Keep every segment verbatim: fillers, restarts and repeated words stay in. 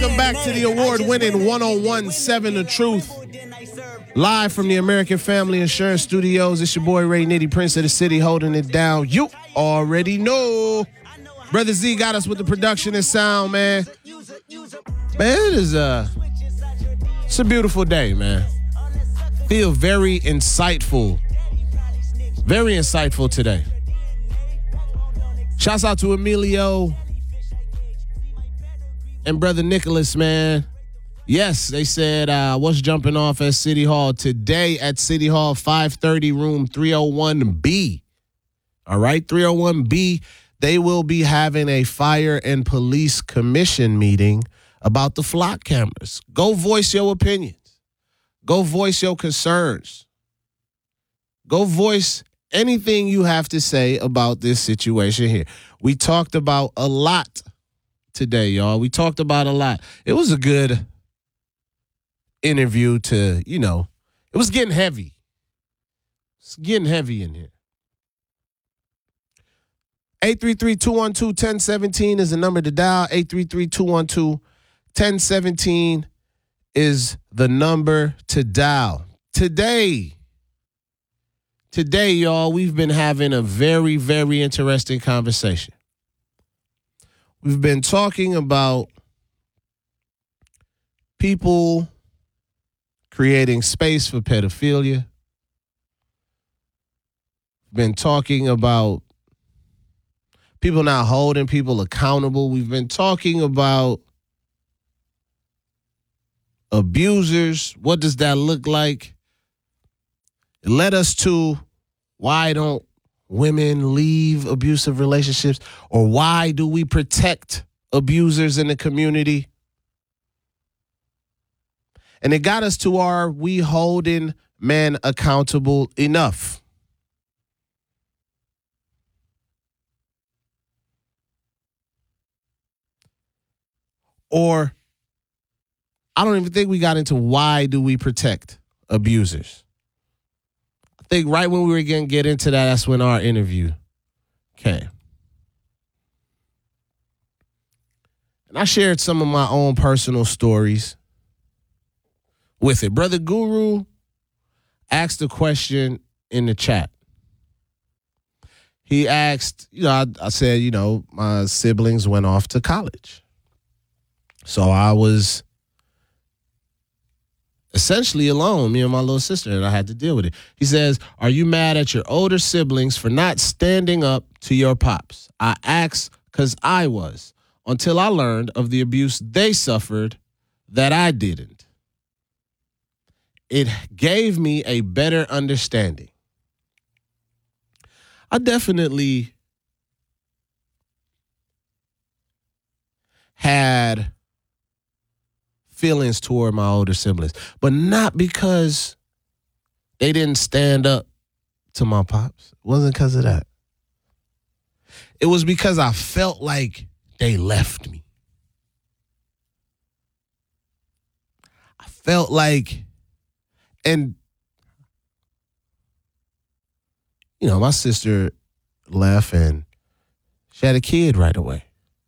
Welcome back to the award-winning one oh one point seven The Truth. Live from the American Family Insurance Studios. It's your boy Ray Nitty, Prince of the City, holding it down. You already know. Brother Z got us with the production and sound, man. Man, it is a, it's a beautiful day, man. Feel very insightful. Very insightful today. Shouts out to Emilio and Brother Nicholas, man. Yes, they said, uh, what's jumping off at City Hall today at City Hall, five thirty, room three oh one B. All right, three oh one B. They will be having a fire and police commission meeting about the flock cameras. Go voice your opinions. Go voice your concerns. Go voice anything you have to say about this situation here. We talked about a lot today, y'all. We talked about a lot. It was a good interview to, you know, it was getting heavy. It's getting heavy in here. eight three three, two one two, one oh one seven is the number to dial. eight three three, two one two, one oh one seven is the number to dial. Today, today, y'all, we've been having a very, very interesting conversation. We've been talking about people creating space for pedophilia. We've been talking about people not holding people accountable. We've been talking about abusers. What does that look like? It led us to why don't women leave abusive relationships, or why do we protect abusers in the community? And it got us to, are we holding men accountable enough? Or I don't even think we got into why do we protect abusers. I think right when we were going to get into that, that's when our interview came. And I shared some of my own personal stories with it. Brother Guru asked a question in the chat. He asked, you know, I, I said, you know, my siblings went off to college. So I was essentially alone, me and my little sister, and I had to deal with it. He says, are you mad at your older siblings for not standing up to your pops? I asked because I was, until I learned of the abuse they suffered that I didn't. It gave me a better understanding. I definitely had feelings toward my older siblings, but not because they didn't stand up to my pops. It wasn't because of that. It was because I felt like they left me. I felt like, and, you know, my sister left and she had a kid right away.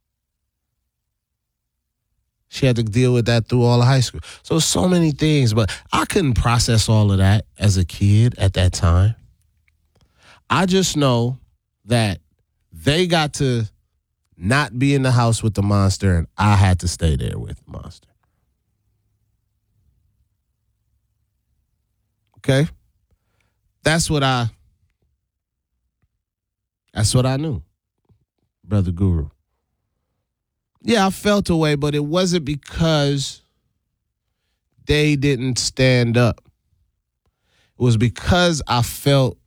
She had to deal with that through all of high school. So so many things, but I couldn't process all of that as a kid at that time. I just know that they got to not be in the house with the monster, and I had to stay there with the monster. Okay? That's what I, that's what I knew, Brother Guru. Yeah, I felt a way, but it wasn't because they didn't stand up. It was because I felt